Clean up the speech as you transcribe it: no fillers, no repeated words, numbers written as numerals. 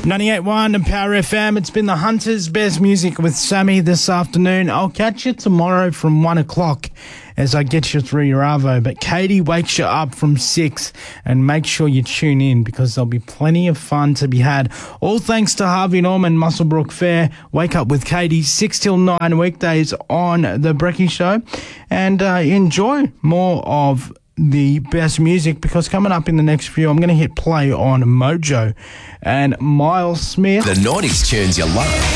98.1 and Power FM. It's been the Hunter's Best Music with Sammy this afternoon. I'll catch you tomorrow from 1 o'clock as I get you through your Arvo. But Katie wakes you up from 6, and make sure you tune in because there'll be plenty of fun to be had. All thanks to Harvey Norman, Muswellbrook Fair. Wake up with Katie, 6 till 9 weekdays on The Brekkie Show. And enjoy more of the best music, because coming up in the next few, I'm going to hit play on Mojo and Miles Smith. The 90s tunes you love.